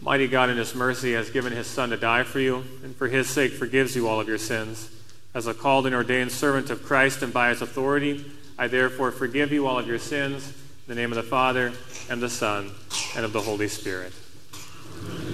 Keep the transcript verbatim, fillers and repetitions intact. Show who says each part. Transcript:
Speaker 1: Mighty God in his mercy has given his Son to die for you, and for his sake forgives you all of your sins. As a called and ordained servant of Christ and by his authority, I therefore forgive you all of your sins in the name of the Father, and the Son, and of the Holy Spirit. Amen.